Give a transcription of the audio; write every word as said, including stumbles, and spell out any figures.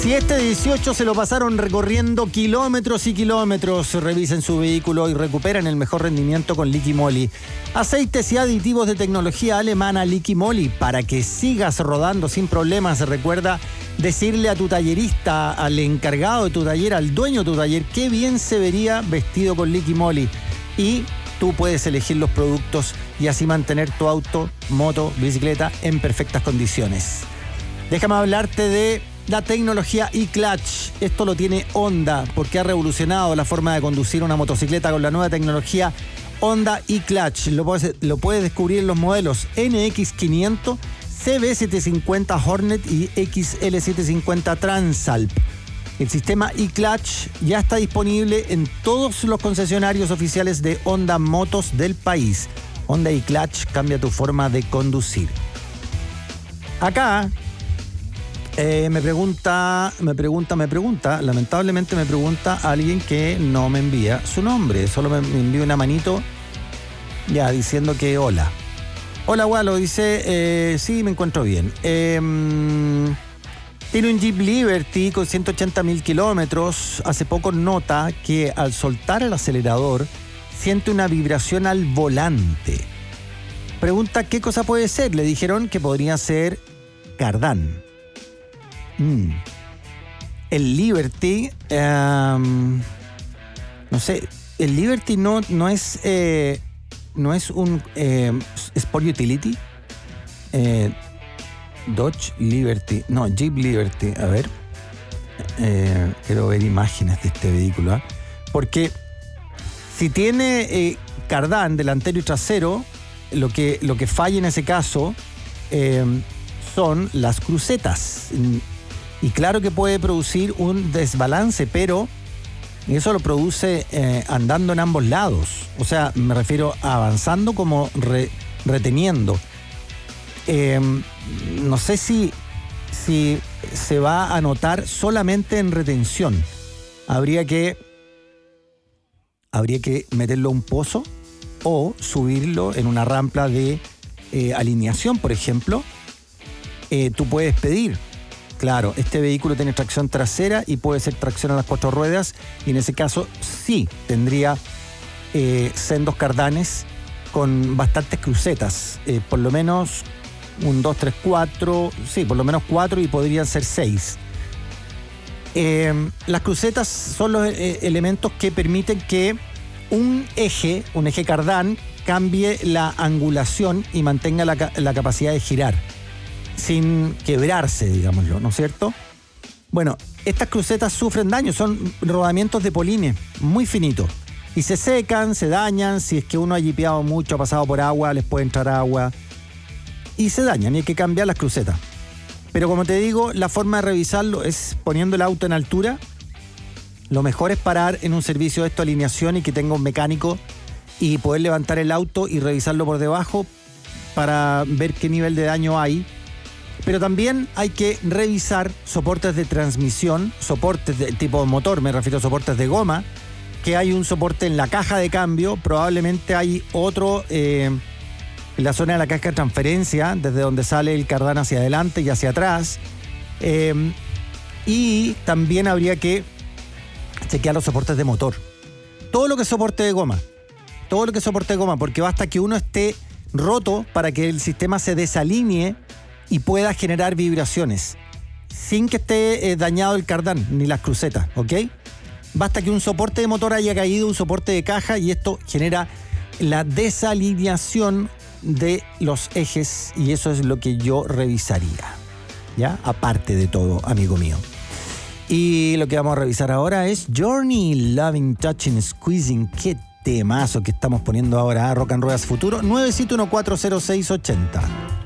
Si este dieciocho se lo pasaron recorriendo kilómetros y kilómetros, revisen su vehículo y recuperen el mejor rendimiento con Liqui Moly. Aceites y aditivos de tecnología alemana Liqui Moly. Para que sigas rodando sin problemas, recuerda decirle a tu tallerista, al encargado de tu taller, al dueño de tu taller, qué bien se vería vestido con Liqui Moly. Y tú puedes elegir los productos y así mantener tu auto, moto, bicicleta en perfectas condiciones. Déjame hablarte de la tecnología e-Clutch. Esto lo tiene Honda porque ha revolucionado la forma de conducir una motocicleta con la nueva tecnología Honda e-Clutch. Lo puedes, lo puedes descubrir en los modelos N X quinientos, C B setecientos cincuenta Hornet y X L setecientos cincuenta Transalp. El sistema e-Clutch ya está disponible en todos los concesionarios oficiales de Honda Motos del país. Honda e-Clutch cambia tu forma de conducir. Acá Eh, me pregunta, me pregunta, me pregunta, lamentablemente me pregunta alguien que no me envía su nombre, solo me, me envía una manito ya diciendo que hola. Hola, Walo, dice, eh, sí, me encuentro bien. Eh, tiene un Jeep Liberty con ciento ochenta mil kilómetros. Hace poco nota que al soltar el acelerador siente una vibración al volante. Pregunta qué cosa puede ser. Le dijeron que podría ser cardán. Mm. El Liberty, um, no sé, el Liberty no, no es eh, no es un eh, Sport Utility. Eh, Dodge Liberty, no, Jeep Liberty. A ver, eh, quiero ver imágenes de este vehículo, ¿eh? Porque si tiene eh, cardán delantero y trasero, lo que, lo que falla en ese caso eh, son las crucetas. Y claro que puede producir un desbalance, pero eso lo produce eh, andando en ambos lados. O sea, me refiero a avanzando como re, reteniendo. Eh, no sé si, si se va a notar solamente en retención. Habría que, habría que meterlo a un pozo o subirlo en una rampa de eh, alineación, por ejemplo. Eh, tú puedes pedir. Claro, este vehículo tiene tracción trasera y puede ser tracción a las cuatro ruedas, y en ese caso sí tendría eh, sendos cardanes con bastantes crucetas, eh, por lo menos un dos, tres, cuatro, sí, por lo menos cuatro y podrían ser seis. Eh, las crucetas son los eh, elementos que permiten que un eje, un eje cardán, cambie la angulación y mantenga la, la capacidad de girar sin quebrarse, digámoslo, ¿no es cierto? Bueno, estas crucetas sufren daño, son rodamientos de poline muy finitos y se secan, se dañan. Si es que uno ha jipeado mucho, ha pasado por agua, les puede entrar agua y se dañan y hay que cambiar las crucetas. Pero como te digo, la forma de revisarlo es poniendo el auto en altura. Lo mejor es parar en un servicio de esto, alineación, y que tenga un mecánico y poder levantar el auto y revisarlo por debajo para ver qué nivel de daño hay. Pero también hay que revisar soportes de transmisión, soportes de tipo motor, me refiero a soportes de goma, que hay un soporte en la caja de cambio, probablemente hay otro eh, en la zona de la caja de transferencia, desde donde sale el cardán hacia adelante y hacia atrás. Eh, y también habría que chequear los soportes de motor. Todo lo que es soporte de goma, todo lo que es soporte de goma, porque basta que uno esté roto para que el sistema se desalinee y pueda generar vibraciones sin que esté eh, dañado el cardán ni las crucetas, ¿ok? Basta que un soporte de motor haya caído, un soporte de caja, y esto genera la desalineación de los ejes, y eso es lo que yo revisaría, ¿ya? Aparte de todo, amigo mío. Y lo que vamos a revisar ahora es Journey, Loving, Touching, Squeezing. Qué temazo que estamos poniendo ahora, ¿eh? Rock and Ruedas Futuro, nueve siete uno cuatro cero seis ocho cero.